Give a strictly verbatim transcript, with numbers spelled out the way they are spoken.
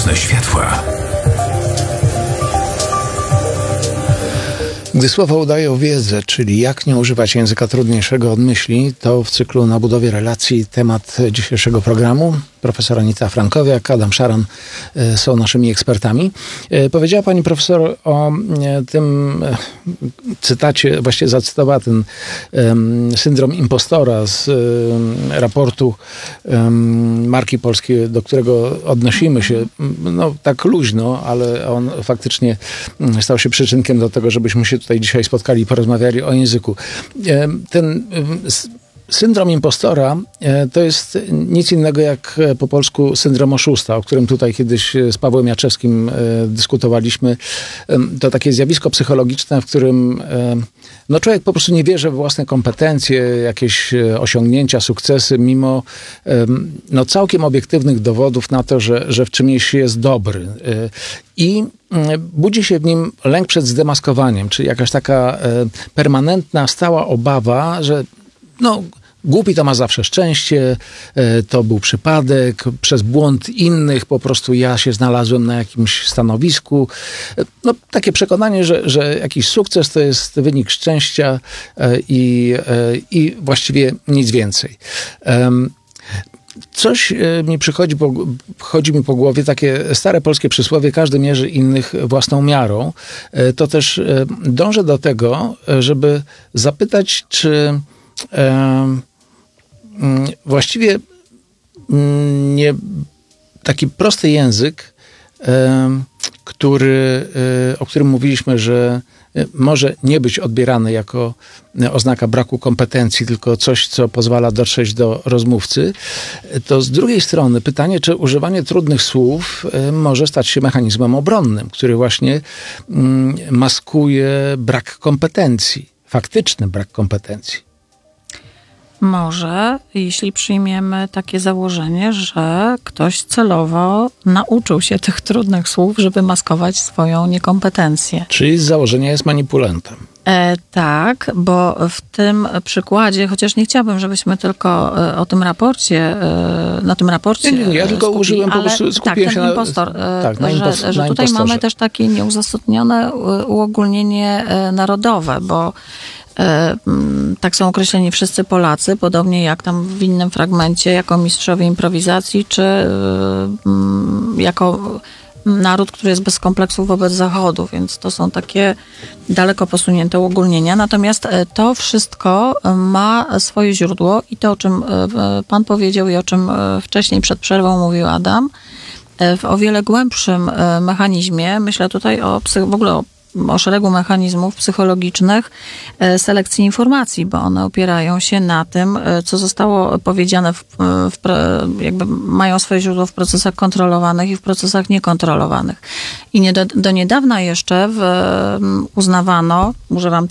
Mocne światła. Gdy słowa udają wiedzę, czyli jak nie używać języka trudniejszego od myśli, to w cyklu Na budowie relacji temat dzisiejszego programu. Profesor Anita Frankowiak, Adam Szaran są naszymi ekspertami. Powiedziała pani profesor o tym cytacie, właściwie zacytowała ten syndrom impostora z raportu Marki Polskiej, do którego odnosimy się no tak luźno, ale on faktycznie stał się przyczynkiem do tego, żebyśmy się tutaj dzisiaj spotkali i porozmawiali o języku. Ten syndrom impostora to jest nic innego jak po polsku syndrom oszusta, o którym tutaj kiedyś z Pawłem Jaczewskim dyskutowaliśmy. To takie zjawisko psychologiczne, w którym no człowiek po prostu nie wierzy we własne kompetencje, jakieś osiągnięcia, sukcesy, mimo no całkiem obiektywnych dowodów na to, że, że w czymś jest dobry. I budzi się w nim lęk przed zdemaskowaniem, czyli jakaś taka permanentna, stała obawa, że no, głupi to ma zawsze szczęście, to był przypadek, przez błąd innych po prostu ja się znalazłem na jakimś stanowisku. No, takie przekonanie, że, że jakiś sukces to jest wynik szczęścia i, i właściwie nic więcej. Coś mi przychodzi po, chodzi mi po głowie, takie stare polskie przysłowie, każdy mierzy innych własną miarą. To też dążę do tego, żeby zapytać, czy e, właściwie nie taki prosty język, e, który, e, o którym mówiliśmy, że może nie być odbierany jako oznaka braku kompetencji, tylko coś, co pozwala dotrzeć do rozmówcy, to z drugiej strony pytanie, czy używanie trudnych słów może stać się mechanizmem obronnym, który właśnie maskuje brak kompetencji, faktyczny brak kompetencji. Może, jeśli przyjmiemy takie założenie, że ktoś celowo nauczył się tych trudnych słów, żeby maskować swoją niekompetencję. Czyli z założenia jest manipulantem. E, tak, bo w tym przykładzie, chociaż nie chciałabym, żebyśmy tylko e, o tym raporcie, e, na tym raporcie Nie, nie, ja tylko skupili, użyłem, po prostu skupiłem tak, się ten na... impostor, e, tak, na że, impos- że na tutaj impostorze. mamy też takie nieuzasadnione uogólnienie e, narodowe, bo tak są określeni wszyscy Polacy, podobnie jak tam w innym fragmencie, jako mistrzowie improwizacji, czy jako naród, który jest bez kompleksów wobec Zachodu, więc to są takie daleko posunięte uogólnienia. Natomiast to wszystko ma swoje źródło i to, o czym pan powiedział i o czym wcześniej przed przerwą mówił Adam, w o wiele głębszym mechanizmie, myślę tutaj o w ogóle o o szeregu mechanizmów psychologicznych selekcji informacji, bo one opierają się na tym, co zostało powiedziane, w, w, jakby mają swoje źródło w procesach kontrolowanych i w procesach niekontrolowanych. I nie do, do niedawna jeszcze w, uznawano, używam